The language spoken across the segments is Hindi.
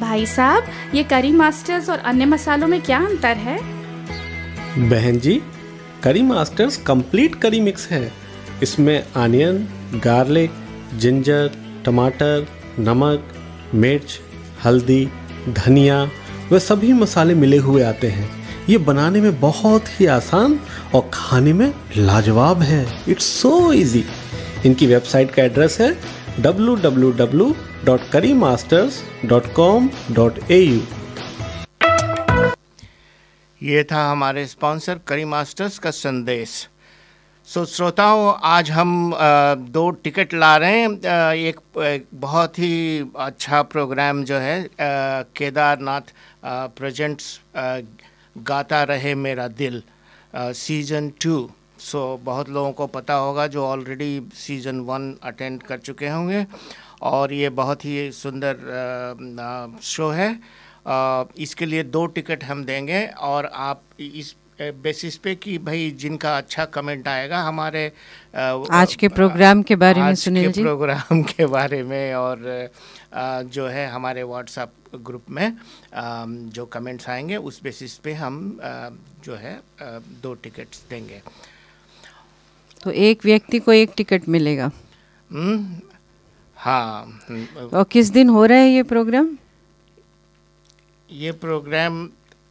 भाई साहब, ये करी मास्टर्स और अन्य मसालों में क्या अंतर है? बहन जी, करी मास्टर्स कंप्लीट करी मिक्स है। इसमें अनियन, गार्लिक, जिंजर, टमाटर, नमक, मिर्च, हल्दी, धनिया व सभी मसाले मिले हुए आते हैं। ये बनाने में बहुत ही आसान और खाने में लाजवाब है। It's so easy. इनकी वेबसाइट का एड्रेस है www.currymasters.com.au। ये था हमारे स्पॉन्सर करी मास्टर्स का संदेश। श्रोताओं, आज हम 2 टिकट ला रहे हैं। एक बहुत ही अच्छा प्रोग्राम जो है केदारनाथ प्रेजेंट्स गाता रहे मेरा दिल सीज़न 2। बहुत लोगों को पता होगा जो ऑलरेडी सीज़न 1 अटेंड कर चुके होंगे, और ये बहुत ही सुंदर शो है। इसके लिए 2 टिकट हम देंगे, और आप इस बेसिस पे कि भाई जिनका अच्छा कमेंट आएगा हमारे आज के प्रोग्राम के बारे में, सुनील जी, प्रोग्राम के बारे में, और जो है हमारे व्हाट्सएप ग्रुप में जो कमेंट्स आएंगे उस बेसिस पे हम जो है 2 टिकट्स देंगे। तो एक व्यक्ति को 1 टिकट मिलेगा। हाँ। और किस दिन हो रहा है ये प्रोग्राम? ये प्रोग्राम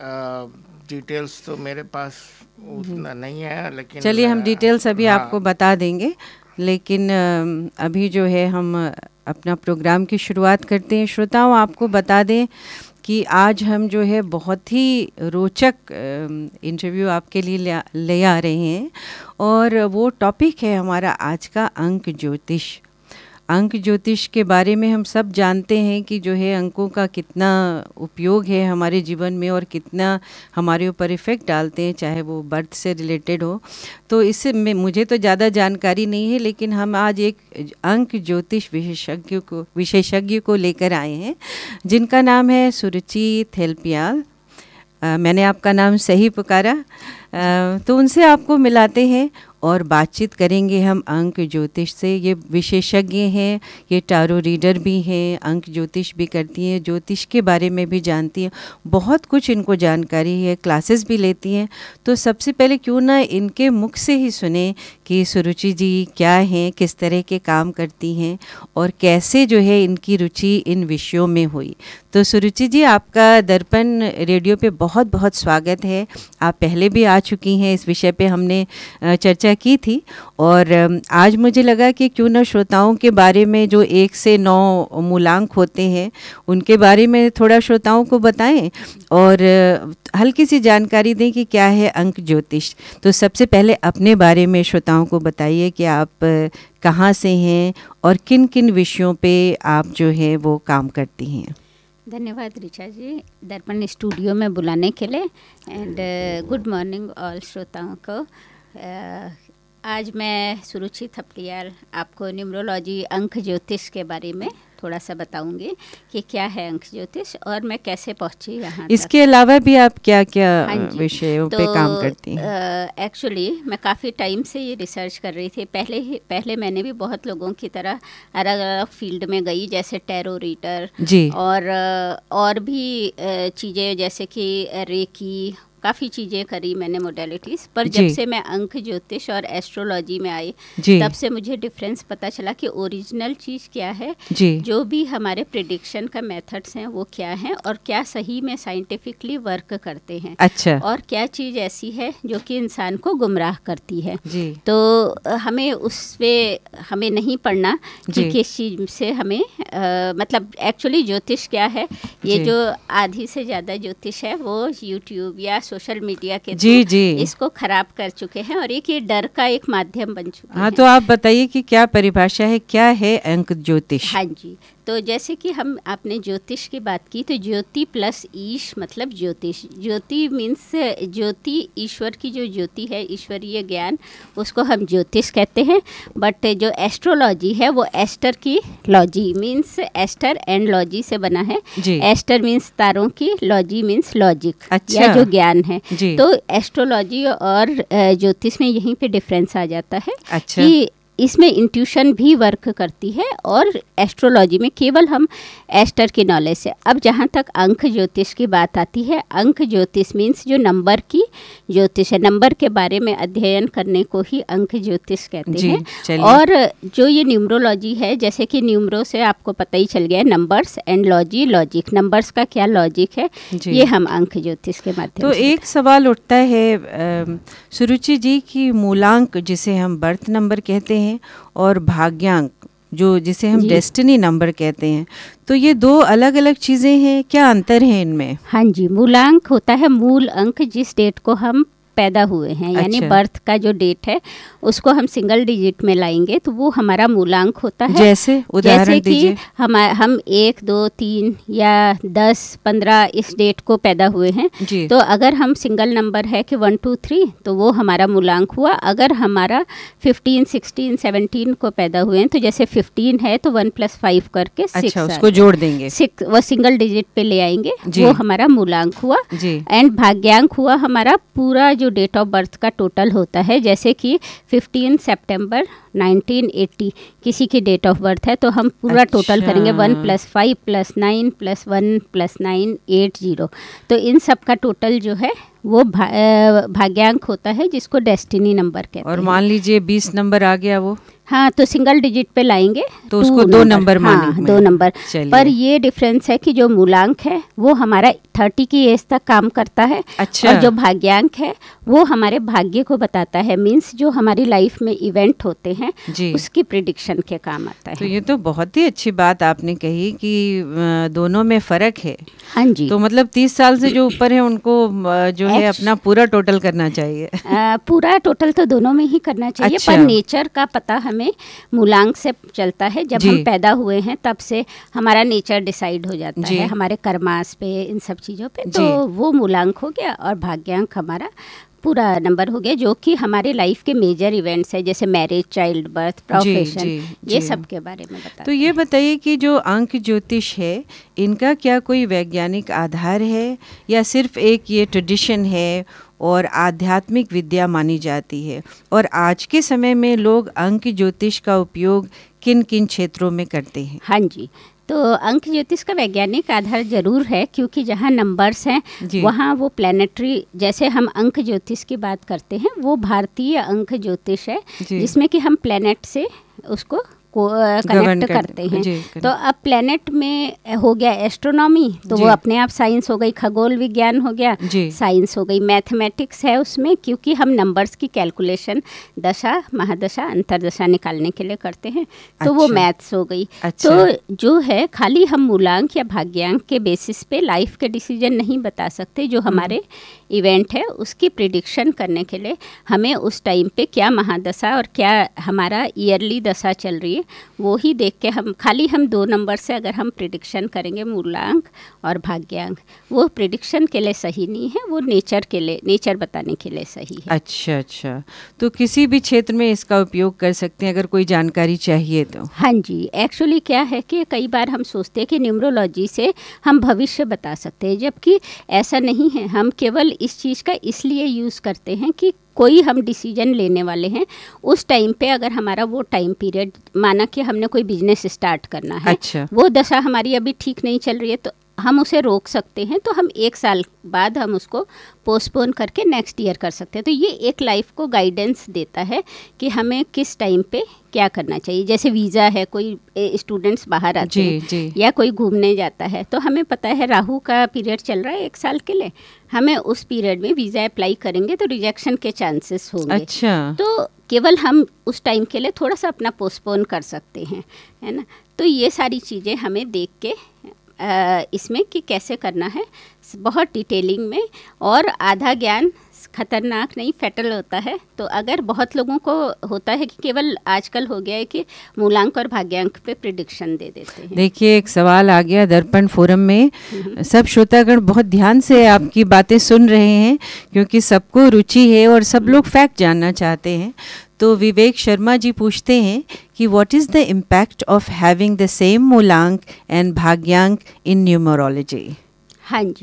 डिटेल्स तो मेरे पास उतना नहीं है, लेकिन चलिए हम डिटेल्स अभी आपको बता देंगे। लेकिन अभी जो है हम अपना प्रोग्राम की शुरुआत करते हैं। श्रोताओं, आपको बता दें कि आज हम जो है बहुत ही रोचक इंटरव्यू आपके लिए ले आ रहे हैं, और वो टॉपिक है हमारा आज का अंक ज्योतिष। अंक ज्योतिष के बारे में हम सब जानते हैं कि जो है अंकों का कितना उपयोग है हमारे जीवन में, और कितना हमारे ऊपर इफ़ेक्ट डालते हैं, चाहे वो बर्थ से रिलेटेड हो। तो इससे मुझे तो ज़्यादा जानकारी नहीं है, लेकिन हम आज एक अंक ज्योतिष विशेषज्ञ को लेकर आए हैं, जिनका नाम है सुरुचि थेलपियाल। मैंने आपका नाम सही पुकारा, तो उनसे आपको मिलाते हैं और बातचीत करेंगे हम अंक ज्योतिष से। ये विशेषज्ञ हैं, ये टारो रीडर भी हैं, अंक ज्योतिष भी करती हैं, ज्योतिष के बारे में भी जानती हैं, बहुत कुछ इनको जानकारी है, क्लासेस भी लेती हैं। तो सबसे पहले क्यों ना इनके मुख से ही सुने कि सुरुचि जी क्या हैं, किस तरह के काम करती हैं, और कैसे जो है इनकी रुचि इन विषयों में हुई। तो सुरुचि जी, आपका दर्पण रेडियो पे बहुत बहुत स्वागत है। आप पहले भी आ चुकी हैं, इस विषय पे हमने चर्चा की थी, और आज मुझे लगा कि क्यों ना श्रोताओं के बारे में जो 1 से 9 मूलांक होते हैं उनके बारे में थोड़ा श्रोताओं को बताएं, और हल्की सी जानकारी दें कि क्या है अंक ज्योतिष। तो सबसे पहले अपने बारे में श्रोताओं को बताइए कि आप कहाँ से हैं और किन किन विषयों पे आप जो है वो काम करती हैं। धन्यवाद ऋचा जी, दर्पण स्टूडियो में बुलाने के लिए। एंड गुड मॉर्निंग ऑल श्रोताओं को। आज मैं सुरुचि थपलियाल आपको न्यूमरोलॉजी अंक ज्योतिष के बारे में थोड़ा सा बताऊंगी कि क्या है अंक ज्योतिष और मैं कैसे पहुंची यहाँ तक। इसके अलावा भी आप क्या क्या विषयों पे काम करती हैं? एक्चुअली मैं काफ़ी टाइम से ये रिसर्च कर रही थी। पहले मैंने भी बहुत लोगों की तरह अलग अलग फील्ड में गई, जैसे टैरो रीडर जी, और भी चीज़ें जैसे कि रेकी, काफ़ी चीज़ें करी मैंने मोडेलिटीज़। पर जब से मैं अंक ज्योतिष और एस्ट्रोलॉजी में आई तब से मुझे डिफरेंस पता चला कि ओरिजिनल चीज़ क्या है, जो भी हमारे प्रिडिक्शन का मेथड्स हैं वो क्या हैं, और क्या सही में साइंटिफिकली वर्क करते हैं। अच्छा। और क्या चीज़ ऐसी है जो कि इंसान को गुमराह करती है। तो हमें उस पर हमें नहीं पढ़ना कि किस चीज़ से हमें मतलब एक्चुअली ज्योतिष क्या है। ये जो आधी से ज़्यादा ज्योतिष है वो यूट्यूब या सोशल मीडिया के थ्रू इसको खराब कर चुके हैं, और एक ये डर का एक माध्यम बन चुका है। हाँ, तो आप बताइए कि क्या परिभाषा है, क्या है अंक ज्योतिष? हाँ जी, तो जैसे कि हम आपने ज्योतिष की बात की, तो ज्योति प्लस ईश मतलब ज्योतिष। ज्योति मीन्स ज्योति, ईश्वर की जो ज्योति है, ईश्वरीय ज्ञान, उसको हम ज्योतिष कहते हैं। बट जो एस्ट्रोलॉजी है वो एस्टर की logy means ester and logy से बना है। एस्टर मीन्स तारों की, लॉजी मीन्स लॉजिक, अच्छा, या जो ज्ञान है। तो एस्ट्रोलॉजी और ज्योतिष में यहीं पे डिफरेंस आ जाता है। अच्छा। कि इसमें इंट्यूशन भी वर्क करती है और एस्ट्रोलॉजी में केवल हम एस्टर की नॉलेज से। अब जहाँ तक अंक ज्योतिष की बात आती है, अंक ज्योतिष मीन्स जो नंबर की ज्योतिष है, नंबर के बारे में अध्ययन करने को ही अंक ज्योतिष कहते हैं। और जो ये न्यूमरोलॉजी है, जैसे कि न्यूमरो से आपको पता ही चल गया numbers and logy, logic, numbers का क्या लॉजिक है, ये हम अंक ज्योतिष के माध्यम तो से। एक सवाल उठता है सुरुचि जी की मूलांक जिसे हम बर्थ नंबर कहते हैं और भाग्यांक जो जिसे हम डेस्टिनी नंबर कहते हैं, तो ये दो अलग अलग चीज़ें हैं, क्या अंतर है इनमें? हाँ जी, मूलांक होता है मूल अंक जिस डेट को हम पैदा हुए हैं, यानी बर्थ का जो डेट है उसको हम सिंगल डिजिट में लाएंगे तो वो हमारा मूलांक होता है। जैसे उदाहरण दीजिए। हम 1, 2, 3 या 10, 15 इस डेट को पैदा हुए हैं, तो अगर हम सिंगल नंबर है कि 1, 2, 3 तो वो हमारा मूलांक हुआ। अगर हमारा 15, 16, 17 को पैदा हुए हैं तो जैसे 15 है तो 1 + 5 करके 6 उसको जोड़ देंगे, 6 वो सिंगल डिजिट पे ले आएंगे, वो हमारा मूलांक हुआ। एंड भाग्यांक हुआ हमारा पूरा जो डेट ऑफ बर्थ का टोटल होता है, जैसे कि 15 सितंबर 1980 किसी की डेट ऑफ बर्थ है तो हम पूरा टोटल करेंगे 1 + 5 + 9 + 1 + 9 80। तो इन सब का टोटल जो है वो भाग्यांक होता है जिसको डेस्टिनी नंबर कहते हैं। और मान लीजिए 20 नंबर आ गया वो, हाँ, तो सिंगल डिजिट पे लाएंगे तो उसको 2 नंबर मानेंगे। हाँ, 2 नंबर। पर ये डिफरेंस है कि जो मूलांक है वो हमारा 30 की एज तक काम करता है। और जो भाग्यांक है वो हमारे भाग्य को बताता है, मीन्स जो हमारी लाइफ में इवेंट होते हैं उसकी प्रिडिक्शन के काम आता है। तो ये तो बहुत ही अच्छी बात आपने कही कि दोनों में फर्क है। हाँ जी, तो मतलब 30 साल से जो ऊपर है उनको जो है अपना पूरा टोटल करना चाहिए। पूरा टोटल तो दोनों में ही करना चाहिए। पर नेचर का पता हमें मूलांक से चलता है। जब हम पैदा हुए हैं तब से हमारा नेचर डिसाइड हो जाता है हमारे कर्मास पे, इन सब चीज़ों पे। तो वो मूलांक हो गया और भाग्यांक हमारा पूरा नंबर हो गया, जो कि हमारे लाइफ के मेजर इवेंट्स है, जैसे मैरिज, चाइल्ड बर्थ, प्रोफेशन, ये सब के बारे में बताते हैं। तो ये बताइए कि जो अंक ज्योतिष है इनका क्या कोई वैज्ञानिक आधार है या सिर्फ एक ये ट्रेडिशन है और आध्यात्मिक विद्या मानी जाती है? और आज के समय में लोग अंक ज्योतिष का उपयोग किन किन क्षेत्रों में करते हैं? हाँ जी, तो अंक ज्योतिष का वैज्ञानिक आधार जरूर है, क्योंकि जहाँ नंबर्स हैं वहाँ वो प्लैनेटरी, जैसे हम अंक ज्योतिष की बात करते हैं वो भारतीय अंक ज्योतिष है जिसमें कि हम प्लैनेट से उसको कनेक्ट करते हैं। तो अब प्लेनेट में हो गया एस्ट्रोनॉमी, तो वो अपने आप साइंस हो गई, खगोल विज्ञान हो गया, साइंस हो गई, मैथमेटिक्स है उसमें, क्योंकि हम नंबर्स की कैलकुलेशन दशा, महादशा, अंतरदशा निकालने के लिए करते हैं, तो वो मैथ्स हो गई। तो जो है खाली हम मूलांक या भाग्यांक के बेसिस पे लाइफ के डिसीजन नहीं बता सकते। जो हमारे इवेंट है उसकी प्रिडिक्शन करने के लिए हमें उस टाइम पे क्या महादशा और क्या हमारा ईयरली दशा चल रही है वो ही देख के हम 2 नंबर से अगर हम प्रिडिक्शन करेंगे मूलांक और भाग्यांक, वो प्रिडिक्शन के लिए सही नहीं है, वो नेचर बताने के लिए सही है। अच्छा, तो किसी भी क्षेत्र में इसका उपयोग कर सकते हैं अगर कोई जानकारी चाहिए तो? हाँ जी, एक्चुअली क्या है कि कई बार हम सोचते हैं कि न्यूमरोलॉजी से हम भविष्य बता सकते हैं, जबकि ऐसा नहीं है। हम केवल इस चीज़ का इसलिए यूज़ करते हैं कि कोई हम डिसीजन लेने वाले हैं उस टाइम पे, अगर हमारा वो टाइम पीरियड, माना कि हमने कोई बिजनेस स्टार्ट करना है, वो दशा हमारी अभी ठीक नहीं चल रही है, तो हम उसे रोक सकते हैं, तो हम 1 साल बाद हम उसको पोस्टपोन करके नेक्स्ट ईयर कर सकते हैं। तो ये एक लाइफ को गाइडेंस देता है कि हमें किस टाइम पे क्या करना चाहिए। जैसे वीज़ा है, कोई स्टूडेंट्स बाहर आते हैं या कोई घूमने जाता है, तो हमें पता है राहु का पीरियड चल रहा है 1 साल के लिए, हमें उस पीरियड में वीज़ा अप्लाई करेंगे तो रिजेक्शन के चांसेस होंगे। तो केवल हम उस टाइम के लिए थोड़ा सा अपना पोस्टपोन कर सकते हैं, है ना। तो ये सारी चीज़ें हमें देख के इसमें कि कैसे करना है बहुत डिटेलिंग में, और आधा ज्ञान खतरनाक नहीं, फैटल होता है। तो अगर बहुत लोगों को होता है कि केवल आजकल हो गया है कि मूलांक और भाग्यांक पे प्रिडिक्शन दे देते हैं। देखिए, एक सवाल आ गया दर्पण फोरम में, सब श्रोतागण बहुत ध्यान से आपकी बातें सुन रहे हैं क्योंकि सबको रुचि है और सब लोग फैक्ट जानना चाहते हैं। तो विवेक शर्मा जी पूछते हैं कि what is the impact of having the same मूलांक एंड भाग्यांक इन न्यूमरोलॉजी? हाँ जी,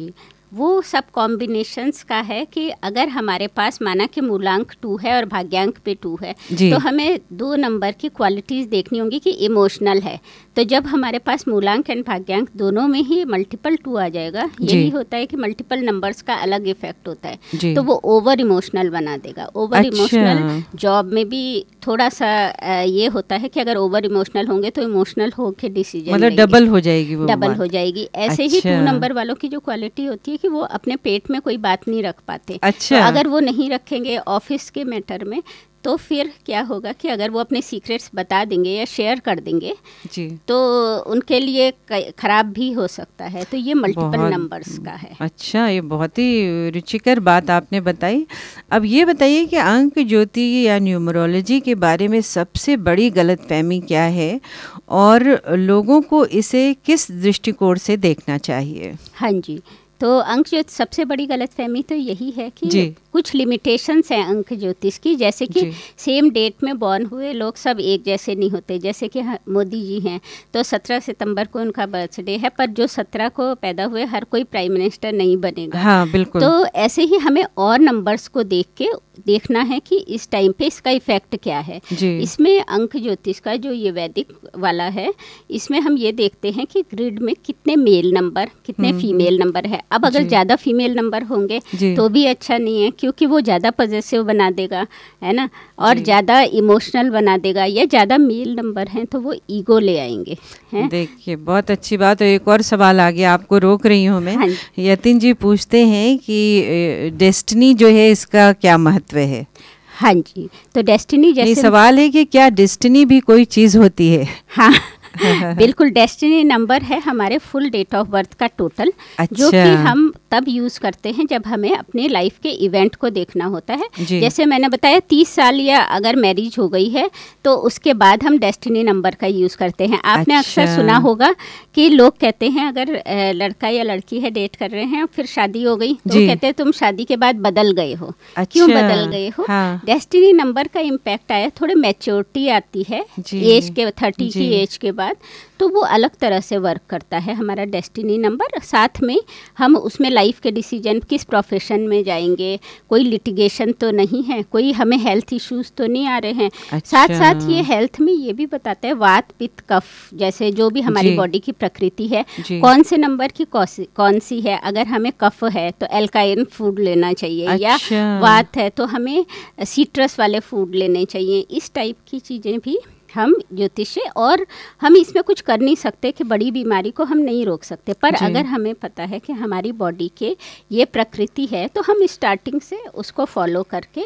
वो सब कॉम्बिनेशंस का है कि अगर हमारे पास माना कि मूलांक 2 है और भाग्यांक पे 2 है, तो हमें 2 नंबर की क्वालिटीज़ देखनी होंगी कि इमोशनल है। तो जब हमारे पास मूलांक एंड भाग्यांक दोनों में ही मल्टीपल 2 आ जाएगा, यही होता है कि मल्टीपल नंबर्स का अलग इफेक्ट होता है, तो वो ओवर इमोशनल बना देगा। ओवर इमोशनल जॉब में भी थोड़ा सा ये होता है कि अगर ओवर इमोशनल होंगे तो इमोशनल होके डिसीजन मतलब डबल हो जाएगी, वो डबल हो जाएगी। ऐसे ही 2 नंबर वालों की जो क्वालिटी होती है कि वो अपने पेट में कोई बात नहीं रख पाते। तो अगर वो नहीं रखेंगे ऑफिस के मैटर में, तो फिर क्या होगा कि अगर वो अपने सीक्रेट्स बता देंगे या शेयर कर देंगे जी, तो उनके लिए खराब भी हो सकता है। तो ये मल्टीपल नंबर्स का है। अच्छा, ये बहुत ही रुचिकर बात आपने बताई। अब ये बताइए कि अंक ज्योति या न्यूमरोलॉजी के बारे में सबसे बड़ी गलतफहमी क्या है और लोगों को इसे किस दृष्टिकोण से देखना चाहिए? हाँ जी, तो अंक ज्योतिष सबसे बड़ी गलतफहमी तो यही है कि कुछ लिमिटेशंस हैं अंक ज्योतिष की, जैसे कि सेम डेट में बॉर्न हुए लोग सब एक जैसे नहीं होते। जैसे कि मोदी जी हैं तो 17 सितंबर को उनका बर्थडे है, पर जो 17 को पैदा हुए हर कोई प्राइम मिनिस्टर नहीं बनेगा। हाँ, बिल्कुल। तो ऐसे ही हमें और नंबर्स को देख के देखना है कि इस टाइम पे इसका इफेक्ट क्या है। इसमें अंक ज्योतिष का जो ये वैदिक वाला है, इसमें हम ये देखते हैं कि ग्रिड में कितने मेल नंबर कितने फीमेल नंबर है। अब अगर ज़्यादा फीमेल नंबर होंगे तो भी अच्छा नहीं है, क्योंकि वो ज़्यादा पॉजिटिव बना देगा, है ना, और ज़्यादा इमोशनल बना देगा। या ज़्यादा मेल नंबर हैं तो वो ईगो ले आएंगे। देखिए, बहुत अच्छी बात है। एक और सवाल आ गया, आपको रोक रही हूँ मैं। हाँ, यतिन जी पूछते हैं कि डेस्टिनी जो है इसका क्या महत्व है? हाँ जी, तो डेस्टिनी जैसे सवाल है कि क्या डेस्टिनी भी कोई चीज़ होती है? हाँ बिल्कुल, डेस्टिनी नंबर है हमारे फुल डेट ऑफ बर्थ का टोटल। जो कि हम तब यूज़ करते हैं जब हमें अपने लाइफ के इवेंट को देखना होता है। जैसे मैंने बताया 30 साल या अगर मैरिज हो गई है तो उसके बाद हम डेस्टिनी नंबर का यूज़ करते हैं। आपने अक्सर सुना होगा कि लोग कहते हैं अगर लड़का या लड़की है डेट कर रहे हैं फिर शादी हो गई तो कहते हैं तुम शादी के बाद बदल गए हो। क्यों बदल गए हो? डेस्टिनी नंबर का इम्पैक्ट आया, थोड़े मैच्योरिटी आती है एज के 30 की एज के बाद, तो वो अलग तरह से वर्क करता है हमारा डेस्टिनी नंबर। साथ में हम उसमें लाइफ के डिसीजन, किस प्रोफेशन में जाएंगे, कोई लिटिगेशन तो नहीं है, कोई हमें हेल्थ इश्यूज तो नहीं आ रहे हैं। साथ साथ ये हेल्थ में ये भी बताता है वात पित्त कफ, जैसे जो भी हमारी बॉडी की प्रकृति है कौन से नंबर की कौन सी है। अगर हमें कफ है तो एल्काइन फूड लेना चाहिए, या वात है तो हमें सिट्रस वाले फूड लेने चाहिए। इस टाइप की चीज़ें भी हम ज्योतिष से, और हम इसमें कुछ कर नहीं सकते कि बड़ी बीमारी को हम नहीं रोक सकते, पर अगर हमें पता है कि हमारी बॉडी के ये प्रकृति है तो हम स्टार्टिंग से उसको फॉलो करके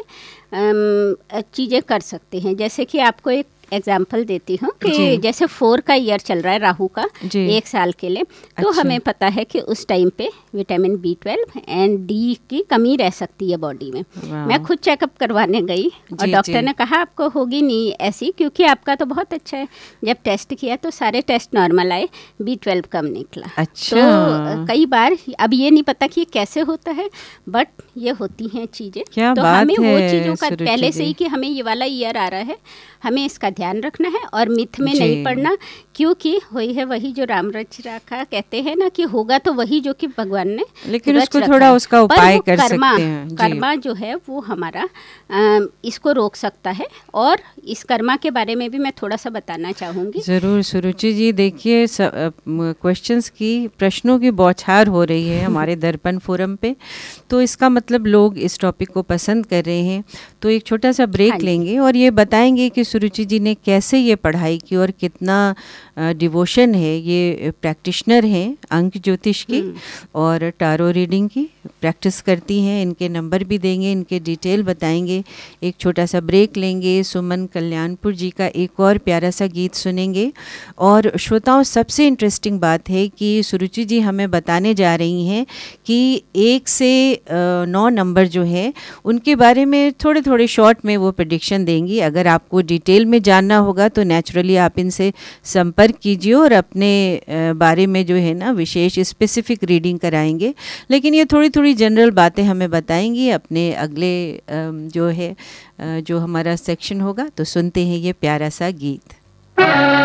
चीज़ें कर सकते हैं। जैसे कि आपको एक एग्जाम्पल देती हूँ कि जैसे 4 का ईयर चल रहा है राहु का 1 साल के लिए, तो हमें पता है कि उस टाइम पे विटामिन B12 एंड डी की कमी रह सकती है बॉडी में। मैं खुद चेकअप करवाने गई और डॉक्टर ने कहा आपको होगी नहीं ऐसी, क्योंकि आपका तो बहुत अच्छा है। जब टेस्ट किया तो सारे टेस्ट नॉर्मल आए, B12 कम निकला। तो कई बार अब ये नहीं पता कि ये कैसे होता है, बट ये होती हैं चीज़ें। तो हमें वो चीज़ों का पहले से ही कि हमें ये वाला ईयर आ रहा है, हमें इसका ध्यान रखना है और मिथ में नहीं पड़ना, क्योंकि हुई है वही जो राम रच रखा, कहते हैं ना कि होगा तो वही जो कि भगवान ने, लेकिन उसको थोड़ा उसका उपाय कर सकते हैं। कर्मा जो है वो हमारा इसको रोक सकता है, और इस कर्मा के बारे में भी मैं थोड़ा सा बताना चाहूँगी। ज़रूर सुरुचि जी, देखिए क्वेश्चंस की, प्रश्नों की बौछार हो रही है हमारे दर्पण फोरम पे, तो इसका मतलब लोग इस टॉपिक को पसंद कर रहे हैं। तो एक छोटा सा ब्रेक लेंगे और ये बताएंगे कि सुरुचि जी ने कैसे ये पढ़ाई की और कितना डिवोशन है। ये प्रैक्टिशनर हैं अंक ज्योतिष की और टारो रीडिंग की प्रैक्टिस करती हैं। इनके नंबर भी देंगे, इनके डिटेल बताएंगे। एक छोटा सा ब्रेक लेंगे, सुमन कल्याणपुर जी का एक और प्यारा सा गीत सुनेंगे। और श्रोताओं, सबसे इंटरेस्टिंग बात है कि सुरुचि जी हमें बताने जा रही हैं कि 1 से 9 नंबर जो है उनके बारे में थोड़े थोड़े शॉर्ट में वो प्रेडिक्शन देंगी। अगर आपको डिटेल में जानना होगा तो नेचुरली आप इनसे संपर्क कीजिए और अपने बारे में जो है ना विशेष स्पेसिफिक रीडिंग कराएंगे। लेकिन ये थोड़ी थोड़ी जनरल बातें हमें बताएंगी अपने अगले जो है जो हमारा सेक्शन होगा। तो सुनते हैं ये प्यारा सा गीत।